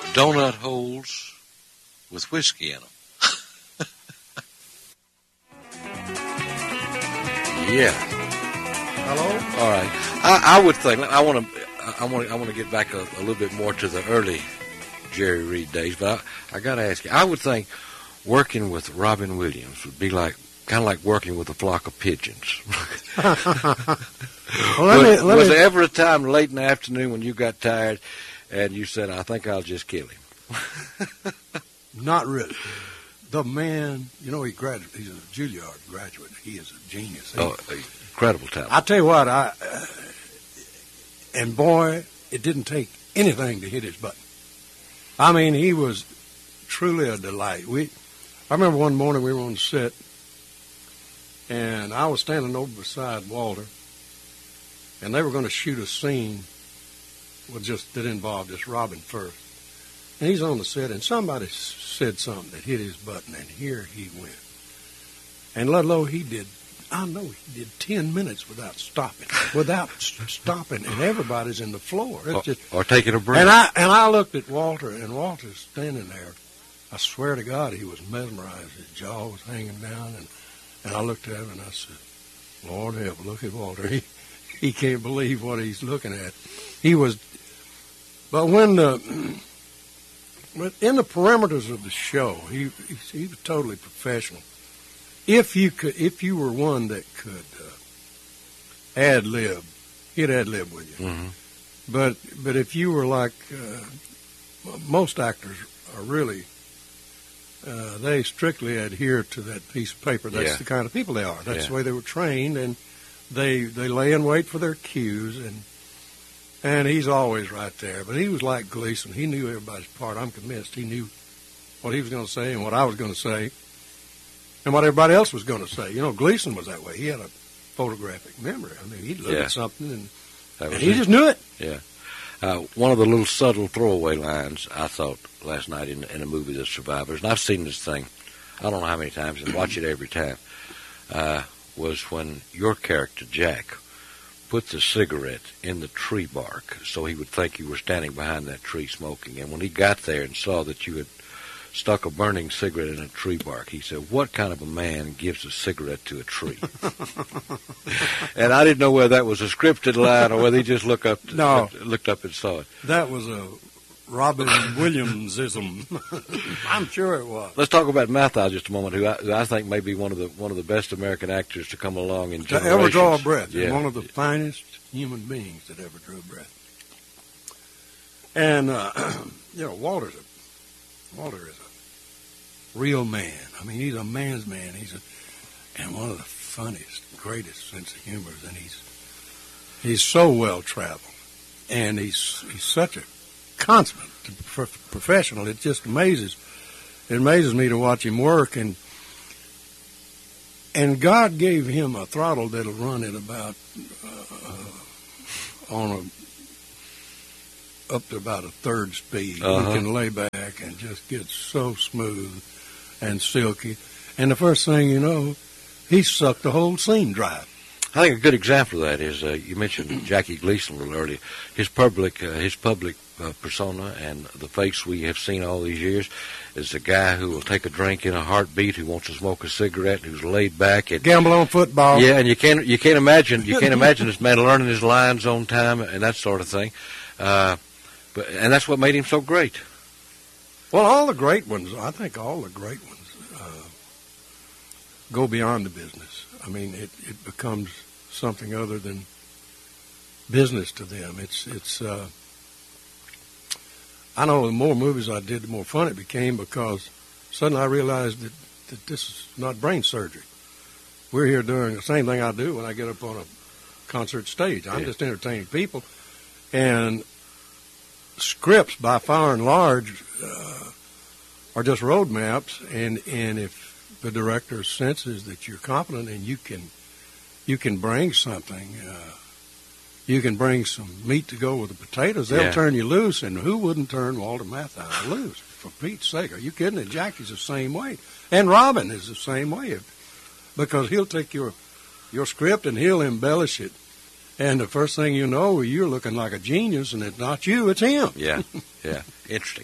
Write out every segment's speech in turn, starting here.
donut holes with whiskey in them. Yeah. Hello? All right. I would think I want to get back a little bit more to the early Jerry Reed days, but I got to ask you. I would think working with Robin Williams would be like kind of like working with a flock of pigeons. Well, was there ever a time late in the afternoon when you got tired and you said, "I think I'll just kill him"? Not really. The man, you know, he's a Juilliard graduate. He is a genius. Incredible talent. I tell you what, and boy, it didn't take anything to hit his button. I mean, he was truly a delight. I remember one morning we were on set, and I was standing over beside Walter, and they were going to shoot a scene that involved just Robin first. And he's on the set, and somebody said something that hit his button, and here he went. And Ludlow, he did 10 minutes without stopping, and everybody's in the floor. Or taking a break. And I looked at Walter, and Walter's standing there. I swear to God, he was mesmerized. His jaw was hanging down, and I looked at him, and I said, Lord help, look at Walter. He can't believe what he's looking at. But in the parameters of the show, he was totally professional. If you were one that could ad lib, he'd ad lib with you. Mm-hmm. But if you were like most actors are really, they strictly adhere to that piece of paper. That's the kind of people they are. That's the way they were trained, and they lay in wait for their cues, and he's always right there. But he was like Gleason. He knew everybody's part. I'm convinced he knew what he was going to say and what I was going to say and what everybody else was going to say. You know, Gleason was that way. He had a photographic memory. I mean, he'd look at something, and he just knew it. Yeah. One of the little subtle throwaway lines I thought last night in a movie, The Survivors, and I've seen this thing I don't know how many times and watch it every time, was when your character, Jack, put the cigarette in the tree bark so he would think you were standing behind that tree smoking. And when he got there and saw that you had stuck a burning cigarette in a tree bark, he said, "What kind of a man gives a cigarette to a tree?" And I didn't know whether that was a scripted line or whether he just looked up and saw it. That was a Robin Williamsism. I'm sure it was. Let's talk about Mathau just a moment, who I think may be one of the best American actors to come along in generations. To ever draw a breath. Yeah. One of the finest human beings that ever drew a breath. And you know, Walter is a real man. I mean, he's a man's man. And one of the funniest, greatest sense of humor. And he's so well traveled, and he's such a consummate professional. It just amazes me to watch him work, and God gave him a throttle that'll run at about up to about a third speed. Uh-huh. He can lay back and just get so smooth and silky, and the first thing you know, he sucked the whole scene dry. I think a good example of that is you mentioned Jackie Gleason a little earlier. His public persona and the face we have seen all these years is a guy who will take a drink in a heartbeat, who wants to smoke a cigarette, who's laid back, and gamble on football. Yeah, and you can't imagine this man learning his lines on time and that sort of thing. And that's what made him so great. Well, all the great ones, I think, go beyond the business. I mean, it becomes something other than business to them. It's I know the more movies I did, the more fun it became, because suddenly I realized that this is not brain surgery. We're here doing the same thing I do when I get up on a concert stage. I'm just entertaining people, and scripts by far and large are just road maps, and if the director senses that you're competent and you can bring something, you can bring some meat to go with the potatoes, they'll turn you loose. And who wouldn't turn Walter Matthau loose? For Pete's sake, are you kidding? And Jackie's the same way, and Robin is the same way, because he'll take your script and he'll embellish it, and the first thing you know, you're looking like a genius, and it's not you, it's him. Yeah. Yeah, interesting.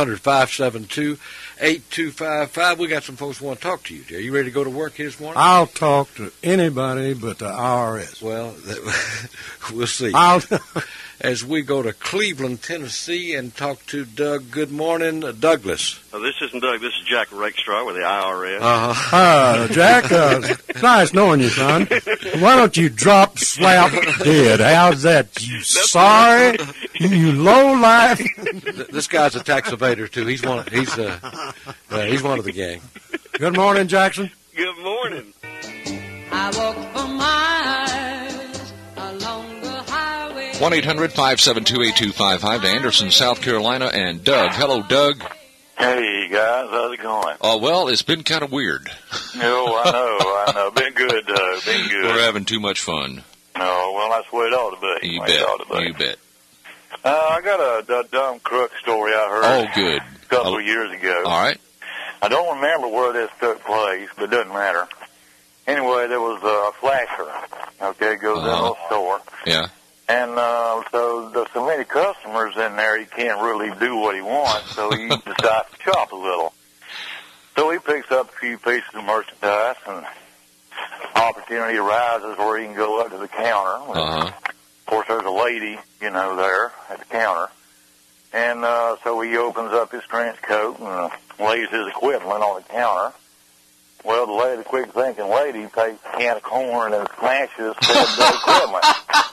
1-800-572-8255. We got some folks who want to talk to you, Jerry. You ready to go to work here this morning? I'll talk to anybody but the IRS. Well, we'll see. I'll As we go to Cleveland, Tennessee, and talk to Doug. Good morning, Douglas. This isn't Doug. This is Jack Rakestraw with the IRS. Jack, it's nice knowing you, son. Why don't you drop, slap, dead? How's that? You sorry? You low life? This guy's a tax evader too. He's one of the gang. Good morning, Jackson. Good morning. I walk for miles along the highway. 1-800-572-8255 to Anderson, South Carolina, and Doug. Hello, Doug. Hey, guys. How's it going? Well, it's been kind of weird. No, I know. Been good, Doug. Been good. We're having too much fun. Oh, well, that's the way it ought to be. You bet. I got a dumb crook story I heard Oh, good. a couple of years ago. All right. I don't remember where this took place, but it doesn't matter. Anyway, there was a flasher. Okay, goes in a little store. Yeah. And so there's so many customers in there, he can't really do what he wants, so he decides to shop a little. So he picks up a few pieces of merchandise, and opportunity arises where he can go up to the counter. Of course, there's a lady, there at the counter. And so he opens up his trench coat and lays his equipment on the counter. Well, the quick-thinking lady takes a can of corn and smashes the equipment.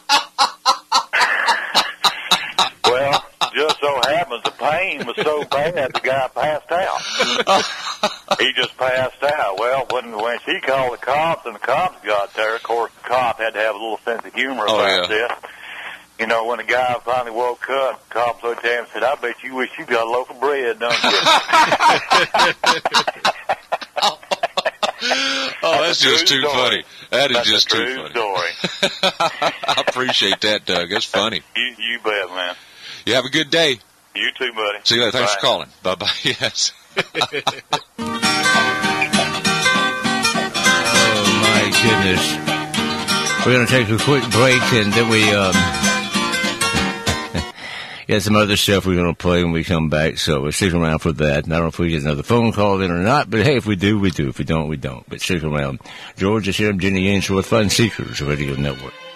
Well, just so happens the pain was so bad the guy passed out. He just passed out. Well, when she called the cops and the cops got there, of course, the cop had to have a little sense of humor about this. When the guy finally woke up, the cops looked at him and said, I bet you wish you got a loaf of bread, don't you? That's just too funny. That's just too funny. Story. I appreciate that, Doug. That's funny. You bet, man. You have a good day. You too, buddy. See you later. Thanks Bye. for calling. Bye-bye. Yes. Oh, my goodness. We're going to take a quick break, and then we got some other stuff we're going to play when we come back, so stick around for that. And I don't know if we get another phone call in or not, but hey, if we do, we do. If we don't, we don't. But stick around. George is here. I'm Jenny Ainsworth, Fun Seekers Radio Network.